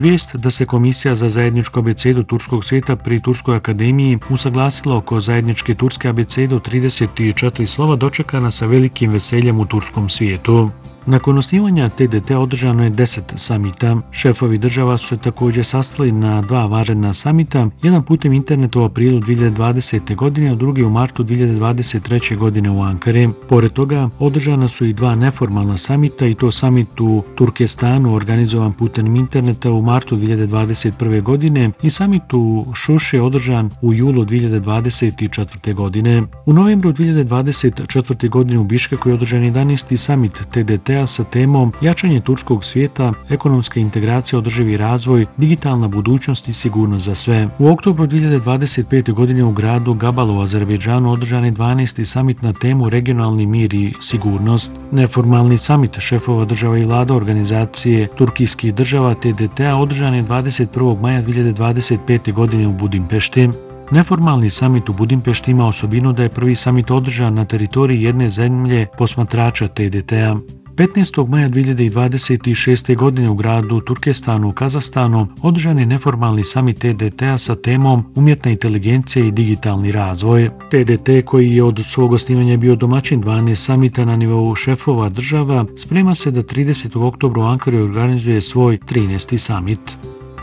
Vijest da se Komisija za zajedničku abecedu turskog svijeta pri Turskoj akademiji usaglasila oko zajedničke turske abecede od 34 slova dočekana sa velikim veseljem u turskom svijetu. Nakon osnivanja TDT održano je 10 samita. Šefovi država su se također sastali na 2 vanredna samita, jedan putem interneta u aprilu 2020. godine, a drugi u martu 2023. godine u Ankari. Pored toga, održana su i 2 neformalna samita, i to samit u Turkestanu organizovan putem interneta u martu 2021. godine i samit u Šuši održan u julu 2024. godine. U novembru 2024. godine u Biškeku je održan 11. samit TDT sa temom jačanje turskog svijeta, ekonomska integracija, održivi razvoj, digitalna budućnost i sigurnost za sve. U oktobru 2025. godine u gradu Gabalu u Azerbejdžanu održan je 12. samit na temu regionalni mir i sigurnost. Neformalni samit šefova država i vlada organizacije turkijskih država TDT-a održan je 21. maja 2025. godine u Budimpešti. Neformalni samit u Budimpešti ima osobinu da je prvi samit održan na teritoriji jedne zemlje posmatrača TDT-a. 15. maja 2026. godine u gradu Turkestanu u Kazahstanu održan je neformalni samit TDT-a sa temom umjetna inteligencija i digitalni razvoj. TDT, koji je od svog osnivanja bio domaćin 12 samita na nivou šefova država, sprema se da 30. oktobra u Ankari organizuje svoj 13. samit.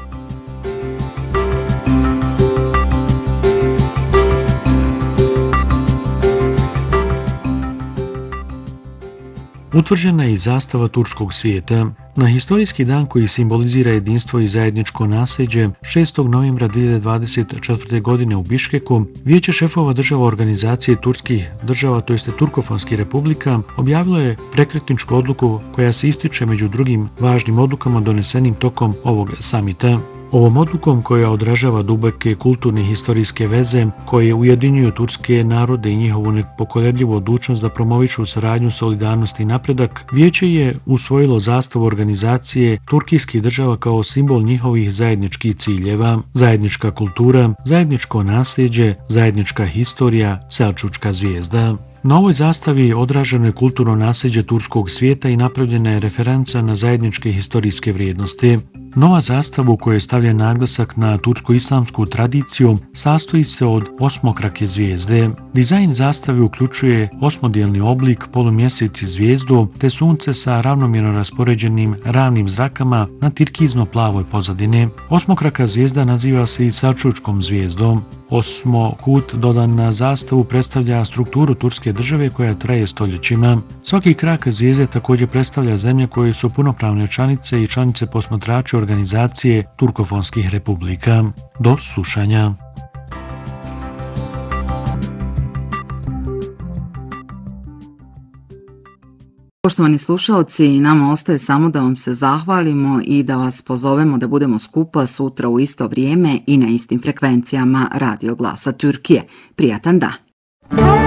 Utvrđena je i zastava turskog svijeta. Na historijski dan koji simbolizira jedinstvo i zajedničko nasljeđe, 6. novembra 2024. godine u Biškeku, Vijeće šefova država organizacije turskih država, to jeste Turkofonskih republika, objavilo je prekretničku odluku koja se ističe među drugim važnim odlukama donesenim tokom ovog samita. Ovom odlukom, koja odražava duboke kulturne i historijske veze koje ujedinjuju turske narode i njihovu nepokolebljivu odlučnost da promovišu saradnju, solidarnost i napredak, Vijeće je usvojilo zastavu organizacije turkijskih država kao simbol njihovih zajedničkih ciljeva: zajednička kultura, zajedničko nasljeđe, zajednička historija, selčučka zvijezda. Na ovoj zastavi odraženo je kulturno nasljeđe turskog svijeta i napravljena je referenca na zajedničke historijske vrijednosti. Nova zastava, u kojoj je stavljen naglasak na tursko-islamsku tradiciju, sastoji se od osmokrake zvijezde. Dizajn zastave uključuje osmodijelni oblik, polumjesec i zvijezdu, te sunce sa ravnomjerno raspoređenim ravnim zrakama na tirkizno-plavoj pozadini. Osmokraka zvijezda naziva se i selčučkom zvijezdom. Osmokut dodan na zastavu predstavlja strukturu turske države koja traje stoljećima. Svaki krak zvijezde također predstavlja zemlje koje su punopravne članice i članice posmatrači organizacije Turkofonskih republika. Do slušanja. Poštovani slušaoci, nama ostaje samo da vam se zahvalimo i da vas pozovemo da budemo skupa sutra u isto vrijeme i na istim frekvencijama Radio Glasa Türkije. Prijatan dan!